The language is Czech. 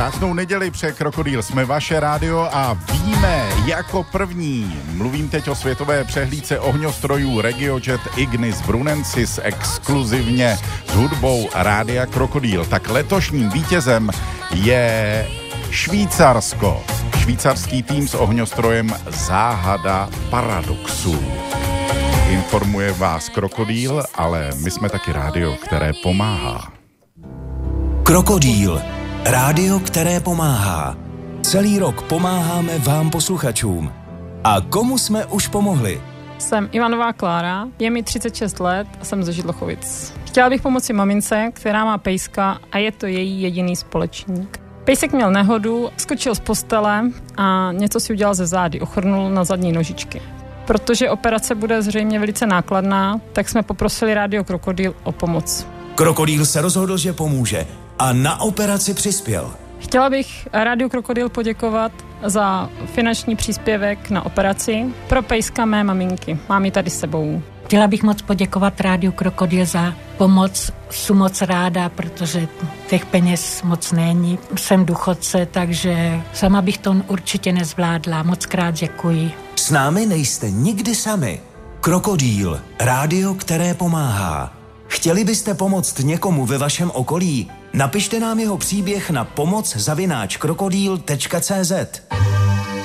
Krásnou neděli přeje Krokodýl, jsme vaše rádio a víme jako první. Mluvím teď o světové přehlídce ohňostrojů RegioJet Ignis Brunensis exkluzivně s hudbou rádia Krokodýl. Tak letošním vítězem je Švýcarsko. Švýcarský tým s ohňostrojem Záhada paradoxů. Informuje vás Krokodýl, ale my jsme taky rádio, které pomáhá. Krokodýl. Rádio, které pomáhá. Celý rok pomáháme vám posluchačům. A komu jsme už pomohli? Jsem Ivanová Klára, je mi 36 let a jsem ze Židlochovic. Chtěla bych pomoci mamince, která má pejska a je to její jediný společník. Pejsek měl nehodu, skočil z postele a něco si udělal ze zády, ochrnul na zadní nožičky. Protože operace bude zřejmě velice nákladná, tak jsme poprosili rádio Krokodýl o pomoc. Krokodýl se rozhodl, že pomůže a na operaci přispěl. Chtěla bych rádiu Krokodýl poděkovat za finanční příspěvek na operaci pro pejska mé maminky. Mám ji tady s sebou. Chtěla bych moc poděkovat rádiu Krokodýl za pomoc. Jsem moc ráda, protože těch peněz moc není. Jsem důchodce, takže sama bych to určitě nezvládla. Moc krát děkuji. S námi nejste nikdy sami. Krokodýl. Rádio, které pomáhá. Chtěli byste pomoct někomu ve vašem okolí? Napište nám jeho příběh na pomoc@krokodýl.cz.